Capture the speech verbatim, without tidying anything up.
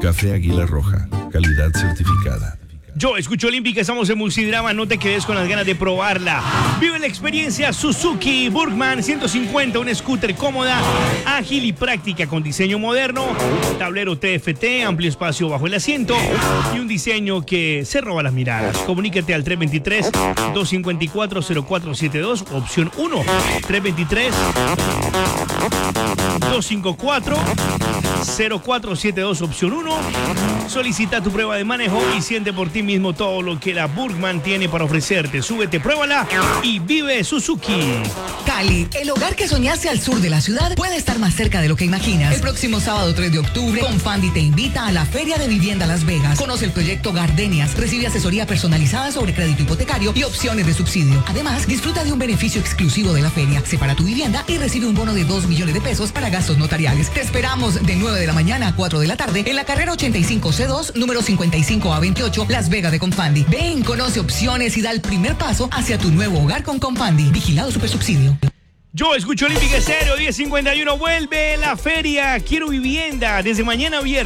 Café Águila Roja, calidad certificada. Yo escucho Olímpica, estamos en Multidrama, no te quedes con las ganas de probarla. Vive la experiencia Suzuki Burgman ciento cincuenta, un scooter cómoda, ágil y práctica con diseño moderno, tablero T F T, amplio espacio bajo el asiento y un diseño que se roba las miradas. Comunícate al tres dos tres, dos cinco cuatro, cero cuatro siete dos, opción uno, tres dos tres, dos cinco cuatro, cero cuatro siete dos, opción uno. Solicita tu prueba de manejo y siente por ti mismo todo lo que la Burgman tiene para ofrecerte. Súbete, pruébala y vive Suzuki. Cali, el hogar que soñaste al sur de la ciudad puede estar más cerca de lo que imaginas. El próximo sábado tres de octubre, Confandi te invita a la Feria de Vivienda Las Vegas. Conoce el proyecto Gardenias, recibe asesoría personalizada sobre crédito hipotecario y opciones de subsidio. Además, disfruta de un beneficio exclusivo de la feria. Separa tu vivienda y recibe un bono de dos millones de pesos para gastos notariales. Te esperamos de nueve de la mañana a cuatro de la tarde en la carrera ochenta y cinco C dos, número cincuenta y cinco A veintiocho, Las Vegas de Confandi. Ven, conoce opciones y da el primer paso hacia tu nuevo hogar con Confandi. Vigilado Supersubsidio. Yo escucho Olímpica Estéreo diez cincuenta y uno. Vuelve la feria. Quiero vivienda desde mañana viernes.